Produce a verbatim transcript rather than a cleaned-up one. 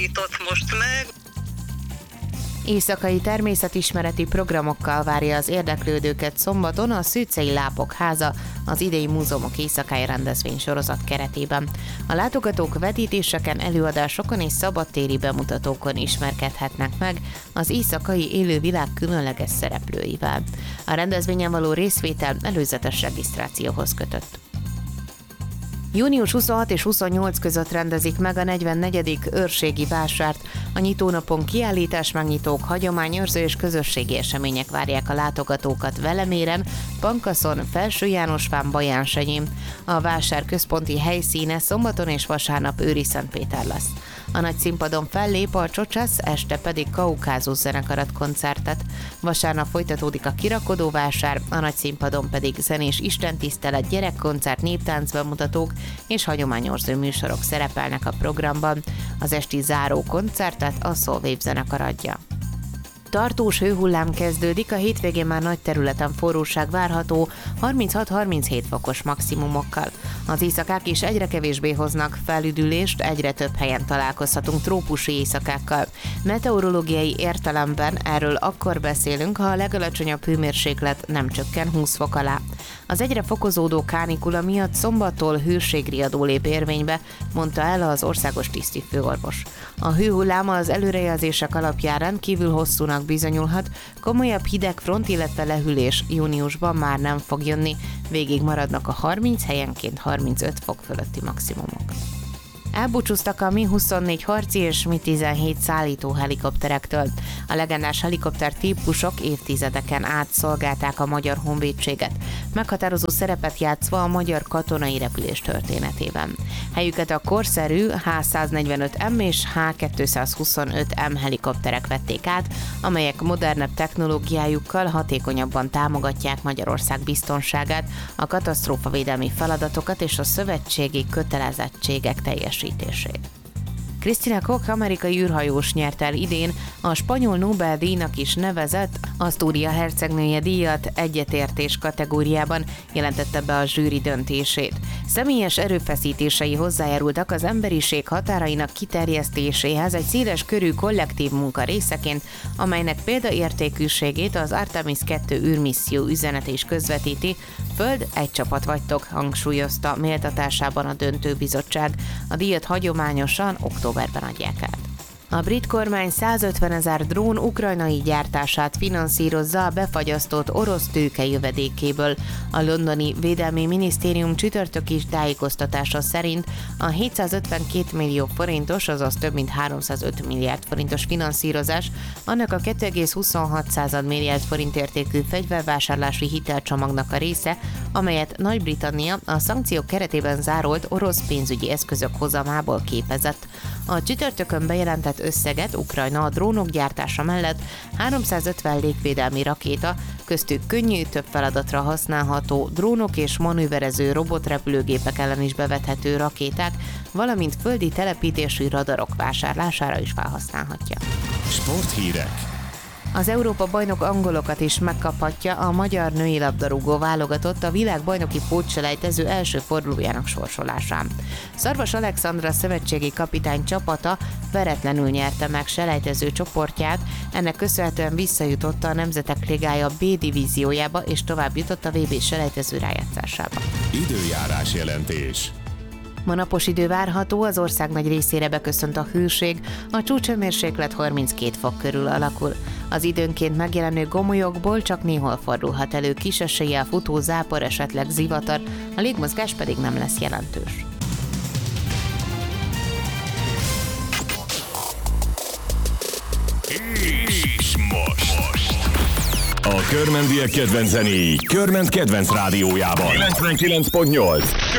újított most meg. Éjszakai természetismereti programokkal várja az érdeklődőket szombaton a Szőcsei Lápok Háza, az idei Múzeumok Éjszakai rendezvénysorozat keretében. A látogatók vetítéseken, előadásokon és szabadtéri bemutatókon ismerkedhetnek meg az éjszakai élővilág különleges szereplőivel. A rendezvényen való részvétel előzetes regisztrációhoz kötött. június huszonhat és huszonnyolc között rendezik meg a negyvennegyedik őrségi vásárt. A nyitónapon kiállítás, megnyitók, hagyományőrző és közösségi események várják a látogatókat Veleméren, Pankaszon, Felső Jánosfán, Bajánsenyén. A vásár központi helyszíne szombaton és vasárnap Őriszentpéter lesz. A nagy színpadon fellép a Csocsász, este pedig Kaukázus zenekarat koncertet. Vasárnap folytatódik a kirakodóvásár, a nagy színpadon pedig zenés istentisztelet, gyerekkoncert, néptánc bemutatók és hagyományőrző műsorok szerepelnek a programban. Az esti záró koncertet a Szolvév zenekar adja. Tartós hőhullám kezdődik, a hétvégén már nagy területen forróság várható, harminchat-harminchét fokos maximumokkal. Az éjszakák is egyre kevésbé hoznak felüdülést, egyre több helyen találkozhatunk trópusi éjszakákkal. Meteorológiai értelemben erről akkor beszélünk, ha a legalacsonyabb hőmérséklet nem csökken húsz fok alá. Az egyre fokozódó kánikula miatt szombattól hőségriadó lép érvénybe, mondta el az országos tisztifőorvos. A hőhullám az előrejelzések alapján rendkívül hosszúnak bizonyulhat, komolyabb hidegfront, illetve lehűlés júniusban már nem fog jönni, végig maradnak a harminc, helyenként harmincöt fok fölötti maximumok. Elbúcsúztak a Mi huszonnégy harci és Mi tizenhét szállító helikopterektől. A legendás helikopter típusok évtizedeken át szolgálták a magyar honvédséget, meghatározó szerepet játszva a magyar katonai repülés történetében. Helyüket a korszerű H száznegyvenöt M és H kétszázhuszonöt M helikopterek vették át, amelyek modernebb technológiájukkal hatékonyabban támogatják Magyarország biztonságát, a katasztrófavédelmi feladatokat és a szövetségi kötelezettségek teljesítését. Christina Koch amerikai űrhajós nyert el idén a spanyol Nobel-díjnak is nevezett Asztúria hercegnője díjat egyetértés kategóriában, jelentette be a zsűri döntését. Személyes erőfeszítései hozzájárultak az emberiség határainak kiterjesztéséhez egy széles körű kollektív munka részeként, amelynek példaértékűségét az Artemis kettő űrmisszió üzenete is közvetíti. Föld, egy csapat vagytok, hangsúlyozta méltatásában a döntőbizottság. A díjat hagyományosan októberben adják át. A brit kormány százötvenezer drón ukrajnai gyártását finanszírozza a befagyasztott orosz tőke jövedékéből. A londoni védelmi minisztérium csütörtöki tájékoztatása szerint a hétszázötvenkét millió forintos, azaz több mint háromszázöt milliárd forintos finanszírozás annak a két egész huszonhat milliárd forint értékű fegyvervásárlási hitelcsomagnak a része, amelyet Nagy-Britannia a szankciók keretében zárolt orosz pénzügyi eszközök hozamából képezett. A csütörtökön bejelentett összeget Ukrajna a drónok gyártása mellett háromszázötven légvédelmi rakéta, köztük könnyű, több feladatra használható drónok és manőverező robotrepülőgépek ellen is bevethető rakéták, valamint földi telepítésű radarok vásárlására is felhasználhatja. Sporthírek. Az Európa-bajnok angolokat is megkaphatja a magyar női labdarúgó válogatott a világbajnoki pótselejtező első fordulójának sorsolásán. Szarvas Alexandra szövetségi kapitány csapata veretlenül nyerte meg selejtező csoportját, ennek köszönhetően visszajutott a Nemzetek Ligája B divíziójába és tovább jutott a vé bé selejtező rájátszásába. Időjárás jelentés. Ma napos idő várható, az ország nagy részére beköszönt a hőség, a csúcshőmérséklet harminckét fok körül alakul. Az időnként megjelenő gomolyokból csak néhol fordulhat elő kis eséllyel futó zápor, esetleg zivatar, a légmozgás pedig nem lesz jelentős. És most a körmendiek kedvenc zenéi Körment kedvenc rádiójában. kilencvenkilenc pont nyolc